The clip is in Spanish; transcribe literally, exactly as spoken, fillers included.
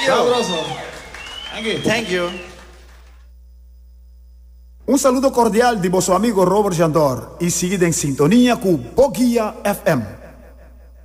Thank you. Sabroso. Thank you. Thank you. Un saludo cordial de vosso amigo Robert Jandor e seguida em sintonia com Bogia F M.